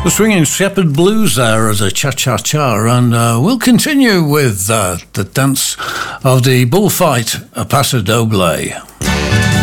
The Swinging Shepherd Blues there as a cha-cha-cha, and we'll continue with the dance of the bullfight, a paso doble.